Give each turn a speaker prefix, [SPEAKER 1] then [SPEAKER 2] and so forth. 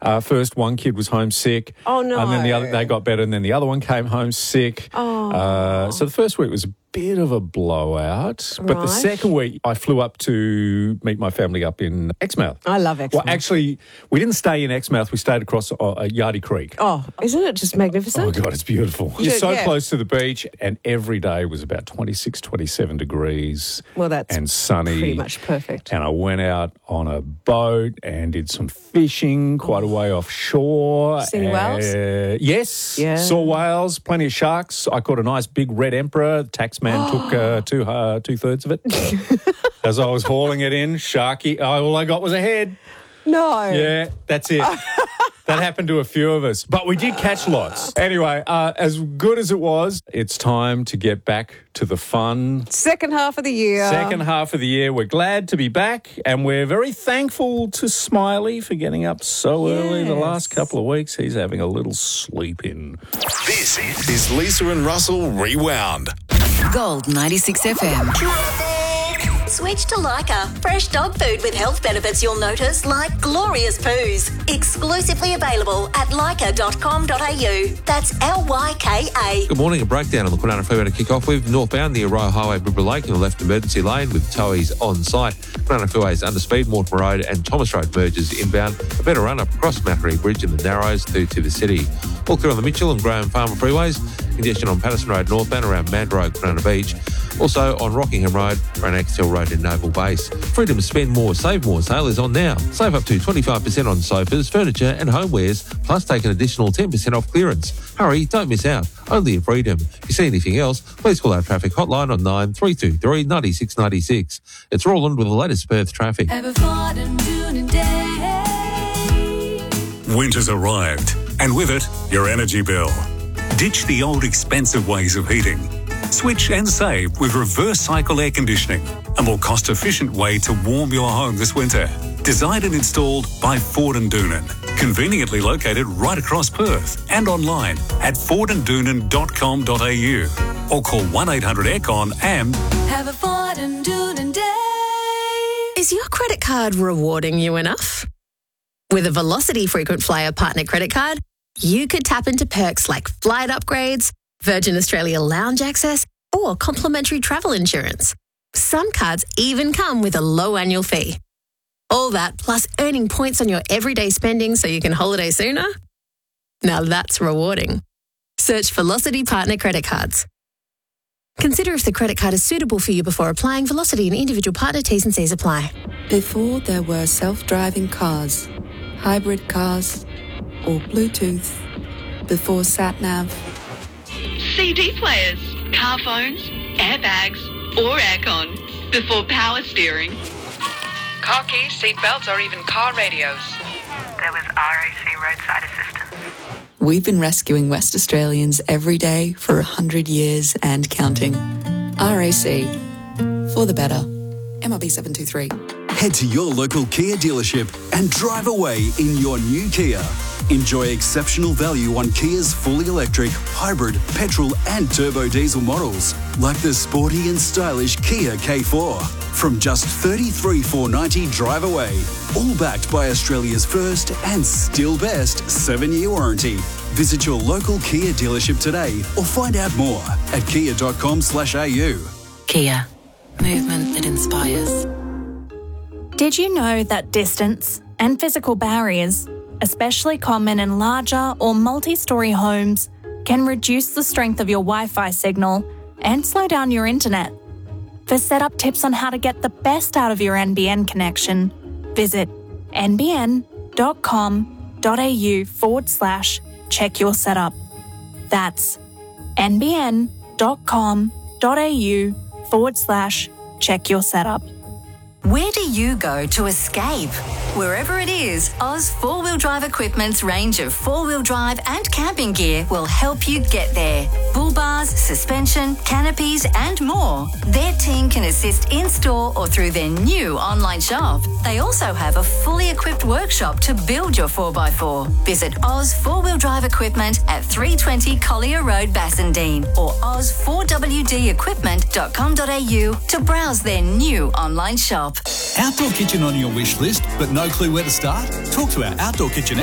[SPEAKER 1] First, one kid was homesick.
[SPEAKER 2] Oh, no.
[SPEAKER 1] And then they got better, and then the other one came home sick.
[SPEAKER 2] Oh.
[SPEAKER 1] So the first week was a bit of a blowout. But the second week, I flew up to meet my family up in Exmouth.
[SPEAKER 2] I love Exmouth.
[SPEAKER 1] Well, actually, we didn't stay in Exmouth. We stayed across Yardie Creek.
[SPEAKER 2] Oh, isn't it just magnificent?
[SPEAKER 1] Oh, God, it's beautiful. You're so close to the beach, and every day was about 26, 27 degrees.
[SPEAKER 2] Well, that's
[SPEAKER 1] and sunny.
[SPEAKER 2] pretty much perfect.
[SPEAKER 1] And I went out on a boat and did some fishing quite a way offshore.
[SPEAKER 2] Seen whales?
[SPEAKER 1] Yes.
[SPEAKER 2] Yeah.
[SPEAKER 1] Saw whales, plenty of sharks. I caught a nice big red emperor. The taxman took two-thirds of it as I was hauling it in. Sharky. All I got was a head.
[SPEAKER 2] No.
[SPEAKER 1] Yeah, that's it. That happened to a few of us. But we did catch lots. Anyway, as good as it was, it's time to get back to the fun.
[SPEAKER 2] Second half of the year.
[SPEAKER 1] Second half of the year. We're glad to be back, and we're very thankful to Smiley for getting up so early the last couple of weeks. He's having a little sleep in.
[SPEAKER 3] This is Lisa and Russell Rewound.
[SPEAKER 4] Gold 96 FM.
[SPEAKER 5] Switch to Lyca. Fresh dog food with health benefits you'll notice, like glorious poos. Exclusively available at lyca.com.au. That's Lyka.
[SPEAKER 6] Good morning. A breakdown on the Kwinana Freeway to kick off with. Northbound near Royal Highway, Bibra Lake in the left emergency lane with towies on site. Kwinana Freeway is under speed. Mortimer Road and Thomas Road merges inbound. A better run up across Macquarie Bridge in the Narrows through to the city. All clear on the Mitchell and Graham Farmer freeways. Congestion on Patterson Road northbound around Mandurah, Kwinana Beach. Also on Rockingham Road, around Axtell Road in Noble Base. Freedom to Spend More, Save More sale is on now. Save up to 25% on sofas, furniture and homewares, plus take an additional 10% off clearance. Hurry, don't miss out. Only at Freedom. If you see anything else, please call our traffic hotline on 9323 96 96. It's Roland with the latest Perth traffic.
[SPEAKER 3] Winter's arrived, and with it, your energy bill. Ditch the old expensive ways of heating. Switch and save with reverse cycle air conditioning, a more cost-efficient way to warm your home this winter. Designed and installed by Ford and Doonan. Conveniently located right across Perth and online at fordanddoonan.com.au or call 1-800-AIRCON and
[SPEAKER 4] Have a Ford and Doonan day. Is your credit card rewarding you enough? With a Velocity Frequent Flyer Partner Credit Card, you could tap into perks like flight upgrades, Virgin Australia lounge access, or complimentary travel insurance. Some cards even come with a low annual fee. All that plus earning points on your everyday spending so you can holiday sooner? Now that's rewarding. Search Velocity Partner Credit Cards. Consider if the credit card is suitable for you before applying. Velocity and individual partner T's and C's apply.
[SPEAKER 7] Before there were self-driving cars, hybrid cars, or Bluetooth, before sat-nav,
[SPEAKER 8] CD players, car phones, airbags, or aircon, before power steering.
[SPEAKER 9] Car keys, seat belts, or even car radios.
[SPEAKER 10] There was RAC roadside assistance.
[SPEAKER 7] we've been rescuing West Australians every day for 100 years and counting. RAC. For the better. MRB 723.
[SPEAKER 11] Head to your local Kia dealership and drive away in your new Kia. Enjoy exceptional value on Kia's fully electric, hybrid, petrol and turbo diesel models, like the sporty and stylish Kia K4. From just $33,490 drive away. All backed by Australia's first and still best 7-year warranty. Visit your local Kia dealership today or find out more at kia.com/au.
[SPEAKER 4] Kia. Movement that inspires.
[SPEAKER 12] Did you know that distance and physical barriers, especially common in larger or multi-storey homes, can reduce the strength of your Wi-Fi signal and slow down your internet? For setup tips on how to get the best out of your NBN connection, visit nbn.com.au/check your setup. That's nbn.com.au/check your setup.
[SPEAKER 5] Where do you go to escape? Wherever it is, Oz 4-Wheel Drive Equipment's range of 4-wheel drive and camping gear will help you get there. Bull bars, suspension, canopies and more. Their team can assist in-store or through their new online shop. They also have a fully equipped workshop to build your 4x4. Visit Oz 4-Wheel Drive Equipment at 320 Collier Road, Bassendean or oz4wdequipment.com.au to browse their new online shop.
[SPEAKER 13] Outdoor kitchen on your wish list, but no clue where to start? Talk to our outdoor kitchen